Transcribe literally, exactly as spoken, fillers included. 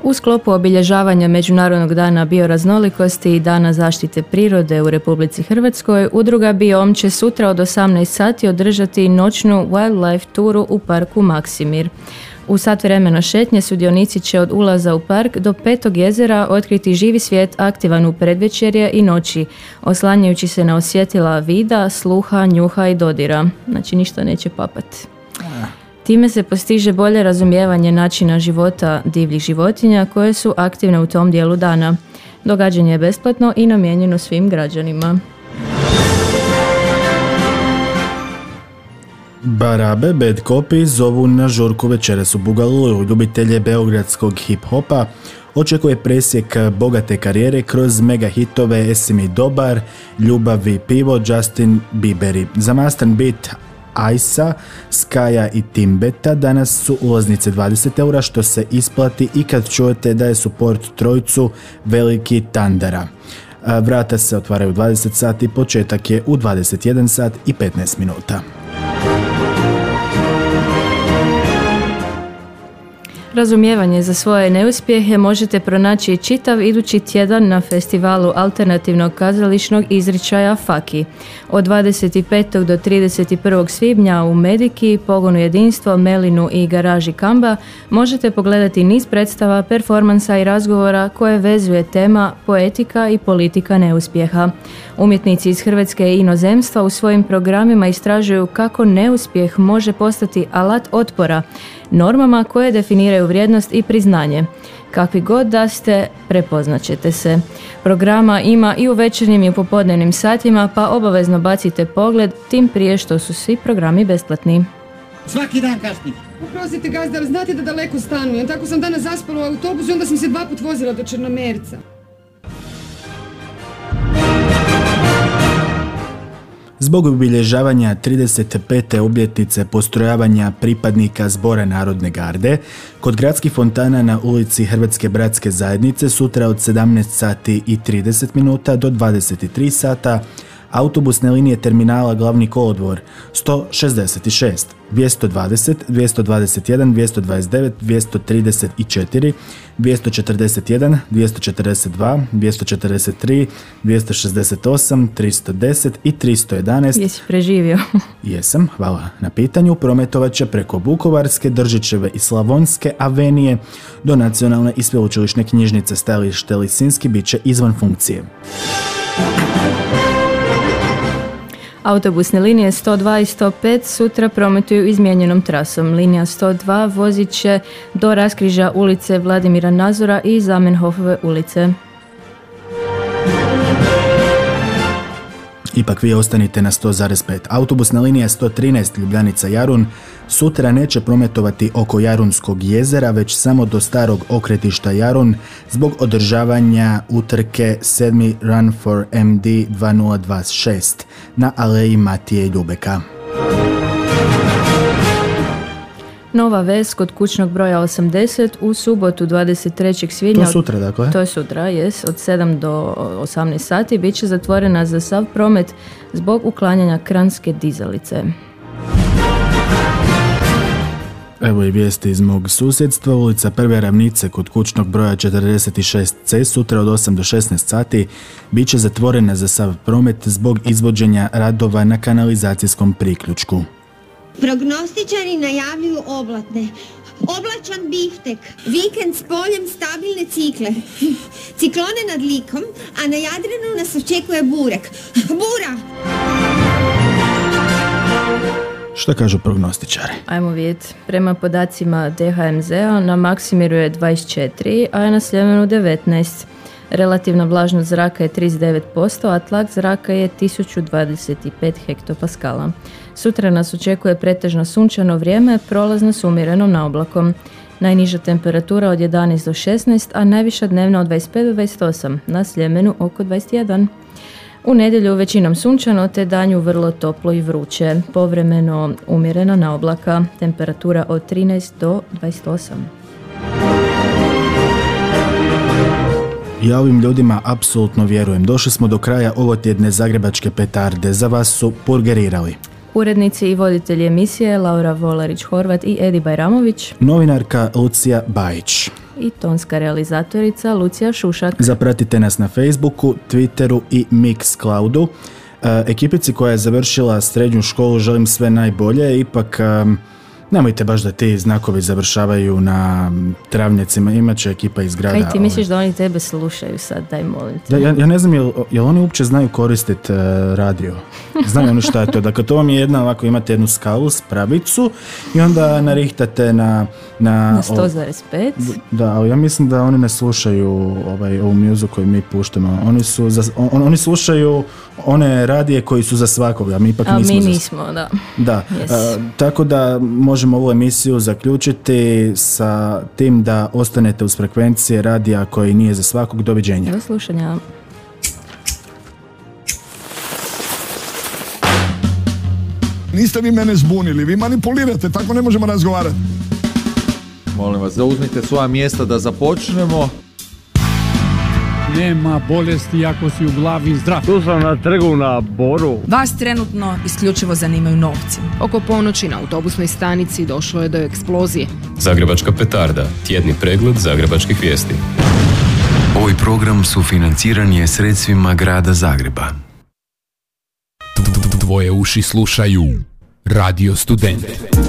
U sklopu obilježavanja Međunarodnog dana bioraznolikosti i Dana zaštite prirode u Republici Hrvatskoj, udruga Biom će sutra od osamnaest sati održati noćnu wildlife turu u parku Maksimir. U sat vremena šetnje sudionici će od ulaza u park do Petog jezera otkriti živi svijet aktivan u predvečerje i noći, oslanjajući se na osjetila vida, sluha, njuha i dodira. Znači ništa neće papati. Time se postiže bolje razumijevanje načina života divljih životinja koje su aktivne u tom dijelu dana. Događanje je besplatno i namijenjeno svim građanima. Barabe, Bad Copy zovu na žurku večeras u Bugaluju. Ljubitelje beogradskog hip-hopa očekuje presjek bogate karijere kroz mega hitove Esi mi dobar, Ljubav i pivo, Justin Bieberi. Za master beat Ajsa, Skaja i Timbeta danas su ulaznice dvadeset eura, što se isplati i kad čujete da je suport trojcu Veliki Tandara. Vrata se otvaraju u dvadeset sati, početak je u dvadeset jedan sat i petnaest minuta. Razumijevanje za svoje neuspjehe možete pronaći čitav idući tjedan na festivalu alternativnog kazališnog izričaja Faki. Od dvadeset petog do trideset prvog svibnja u Mediki, Pogonu jedinstvo, Melinu i Garaži Kamba možete pogledati niz predstava, performansa i razgovora koje vezuje tema poetika i politika neuspjeha. Umjetnici iz Hrvatske i inozemstva u svojim programima istražuju kako neuspjeh može postati alat otpora normama koje definiraju vrijednost i priznanje. Kakvi god da ste, prepoznat ćete se. Programa ima i u večernjim i u popodnevnim satima, pa obavezno bacite pogled, tim prije što su svi programi besplatni. Svaki dan kasni. Oprostite gazda, ali znate da daleko stanujem. Tako sam danas zaspala u autobusu i onda sam se dva put vozila do Črnomerca. Zbog obilježavanja trideset pete obljetnice postrojavanja pripadnika Zbora Narodne garde, kod gradskih fontana na ulici Hrvatske bratske zajednice sutra od sedamnaest sati i trideset minuta do dvadeset tri sata autobusne linije terminala Glavni kolodvor sto šezdeset šest, dvjesto dvadeset, dvjesto dvadeset jedan, dvjesto dvadeset devet, dvjesto trideset četiri, dvjesto četrdeset jedan, dvjesto četrdeset dva, dvjesto četrdeset tri, dvjesto šezdeset osam, tristo deset i tristo jedanaest. Jesi preživio? Jesam, hvala na pitanju. Prometovat će preko Vukovarske, Držićeve i Slavonske avenije do Nacionalne i sveučilišne knjižnice. Stajalište Lisinski bit će izvan funkcije. Autobusne linije sto dva i sto pet sutra prometuju izmijenjenom trasom. Linija sto dva vozit će do raskrižja ulice Vladimira Nazora i Zamenhofove ulice. Ipak vi ostanite na sto zarez pet. Autobusna linija sto trinaest Ljubljanica-Jarun sutra neće prometovati oko Jarunskog jezera, već samo do starog okretišta Jarun zbog održavanja utrke sedmi Run for M D dva nula dva šest na aleji Matije Ljubeka. Nova vez kod kućnog broja osamdeset u subotu dvadeset trećeg svibnja. To je sutra, dakle? To je sutra, jes. Od sedam do osamnaest sati bit će zatvorena za sav promet zbog uklanjanja kranske dizalice. Evo i vijesti iz mog susjedstva. Ulica Prve Ravnice kod kućnog broja četrdeset šest ce sutra od osam do šesnaest sati bit će zatvorena za sav promet zbog izvođenja radova na kanalizacijskom priključku. Prognostičari najavljuju oblatne. Oblačan biftek, vikend s poljem, stabilne cikle, ciklone nad Likom, a na Jadranu nas očekuje burek. Bura! Šta kažu prognostičari? Ajmo vidjeti. Prema podacima D H M Z-a na Maksimiru je dvadeset četiri, a na Sljemenu devetnaest. Relativna vlažnost zraka je trideset devet posto, a tlak zraka je tisuću dvadeset pet hektopaskala. Sutra nas očekuje pretežno sunčano vrijeme, prolazno s umjerenom naoblakom. Najniža temperatura od jedanaest do šesnaest, a najviša dnevna od dvadeset pet do dvadeset osam, na Sljemenu oko dvadeset jedan. U nedjelju većinom sunčano, te danju vrlo toplo i vruće, povremeno umjerena naoblaka, temperatura od trinaest do dvadeset osam. Ja ovim ljudima apsolutno vjerujem. Došli smo do kraja ovotjedne zagrebačke petarde. Za vas su purgerirali urednici i voditelji emisije Laura Volarić-Horvat i Edi Bajramović, novinarka Lucija Bajić. i tonska realizatorica Lucija Šušak. Zapratite nas na Facebooku, Twitteru i Mixcloudu. E, ekipici koja je završila srednju školu želim sve najbolje, ipak um, nemojte baš da ti znakovi završavaju na travnjacima, imat će ekipa iz grada. Kaj ti misliš da oni tebe slušaju sad, daj molim te. Ja, ja ne znam, jel, jel oni uopće znaju koristiti uh, radio? Znaju oni šta je to? Dakle, to vam je jedna, ovako imate jednu skalu, spravicu i onda narihtate na... Na, na sto zarez pet. Da, ali ja mislim da oni ne slušaju ovaj, ovu muziku koju mi puštamo. Oni, su za, on, oni slušaju one radije koji su za svakoga, a mi ipak a nismo. mi za... nismo, da. Da, yes. a, tako da možemo ovu emisiju zaključiti sa tim da ostanete uz frekvencije radija koji nije za svakog. Doviđenja. Do slušanja. Niste vi mene zbunili, vi manipulirate, tako ne možemo razgovarati. Molim vas, zauzmite svoja mjesta da započnemo. Nema bolesti ako si u glavi zdrav. Tu sam na trgu na Boru. Vas trenutno isključivo zanimaju novci. Oko ponoći na autobusnoj stanici došlo je do eksplozije. Zagrebačka petarda, tjedni pregled zagrebačkih vijesti. Ovaj program sufinanciran je sredstvima grada Zagreba. Tvoje uši slušaju Radio Student.